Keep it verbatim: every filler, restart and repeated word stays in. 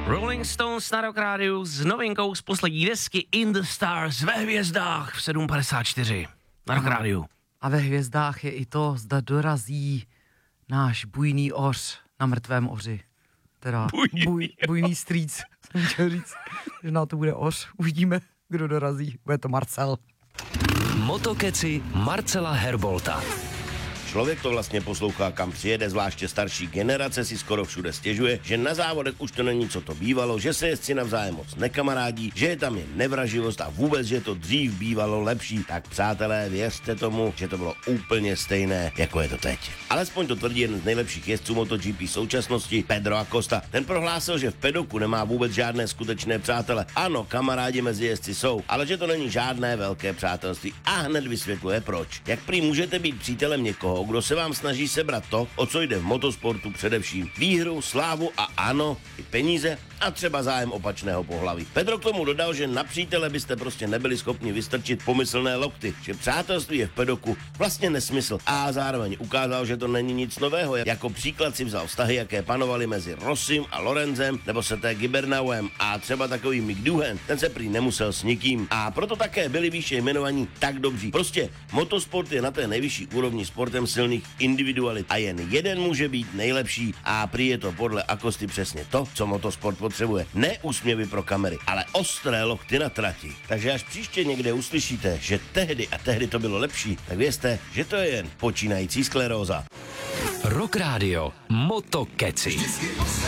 Rolling Stones na Rock Rádiu s novinkou z poslední desky In the Stars ve hvězdách v sedm padesát čtyři na Rock Rádiu. A ve hvězdách je i to, zda dorazí náš bujný oř na mrtvém oři. Teda Bujný, buj, bujný strýc, jsem chtěl říct, že na to bude oř. Uvidíme, kdo dorazí. Bude to Marcel. Motokeci Marcela Herbolta. Člověk to vlastně poslouchá, kam přijede, zvláště starší generace si skoro všude stěžuje, že na závodech už to není, co to bývalo, že se jezdci navzájem moc nekamarádí, že je tam jen nevraživost a vůbec, že to dřív bývalo lepší. Tak přátelé, věřte tomu, že to bylo úplně stejné, jako je to teď. Alespoň to tvrdí jeden z nejlepších jezdců MotoGP současnosti, Pedro Acosta. Ten prohlásil, že v pedoku nemá vůbec žádné skutečné přátele. Ano, kamarádi mezi jezdci jsou, ale že to není žádné velké přátelství. A hned vysvětluje proč. Jak prý můžete být přítelem někoho, kdo se vám snaží sebrat to, o co jde v motosportu především. Výhru, slávu a ano, i peníze a třeba zájem opačného pohlaví. Pedro k tomu dodal, že na přítele byste prostě nebyli schopni vystrčit pomyslné lokty, že přátelství je v pedoku vlastně nesmysl a zároveň ukázal, že to není nic nového. Jako příklad si vzal vztahy, jaké panovaly mezi Rossim a Lorenzem nebo se té Gibernauem a třeba takový Mick Doohan, ten se prý nemusel s nikým a proto také byli výše jmenovaní tak dobří. Prostě motosport je na té nejvyšší úrovni sportem silných individualit a jen jeden může být nejlepší a prý je to podle Acosty přesně to, co motosport potřebuje. Ne úsměvy pro kamery, ale ostré lokty na trati. Takže až příště někde uslyšíte, že tehdy a tehdy to bylo lepší, tak vězte, že to je jen počínající skleróza. Rock Radio Motokeci.